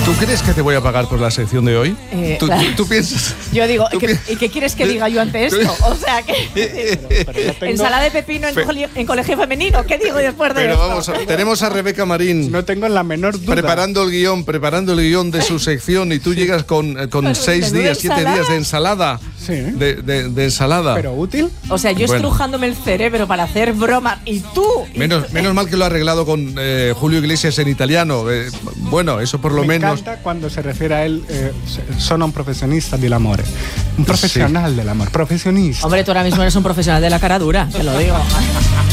¿Tú crees que te voy a pagar por la sección de hoy? Claro. ¿Tú piensas? Yo digo, ¿y qué quieres que diga yo ante esto? O sea, que ensalada de pepino en colegio femenino. ¿Qué digo después de Pero esto? vamos, tenemos a Rebeca Marín. No tengo la menor duda. Preparando el guión de su sección y tú llegas con 6 días, 7 días de ensalada. Sí. De ensalada. ¿Pero útil? O sea, yo estrujándome el cerebro para hacer bromas y tú... Menos mal que lo ha arreglado con Julio Iglesias en italiano. Bueno, eso por lo menos... Me encanta cuando se refiere a él, sono un profesionista del amor. Un profesional del amor, profesionista. Hombre, tú ahora mismo eres un profesional de la cara dura, te lo digo.